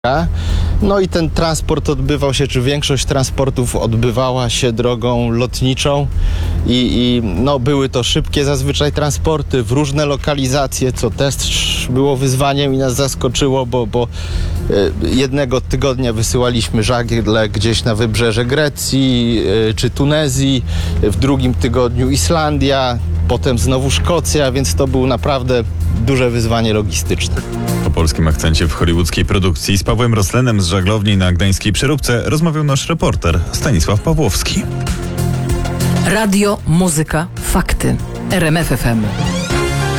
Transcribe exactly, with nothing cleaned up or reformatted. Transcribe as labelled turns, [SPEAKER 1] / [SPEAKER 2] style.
[SPEAKER 1] No i ten transport odbywał się, czy większość transportów odbywała się drogą lotniczą i, i no, były to szybkie zazwyczaj transporty w różne lokalizacje, co też było wyzwaniem i nas zaskoczyło, bo, bo jednego tygodnia wysyłaliśmy żagle gdzieś na wybrzeże Grecji czy Tunezji, w drugim tygodniu Islandia, potem znowu Szkocja, więc to było naprawdę duże wyzwanie logistyczne.
[SPEAKER 2] Po polskim akcencie w hollywoodzkiej produkcji z Pawłem Roslenem z żaglowni na gdańskiej Przeróbce rozmawiał nasz reporter Stanisław Pawłowski.
[SPEAKER 3] Radio, muzyka, fakty. R M F F M.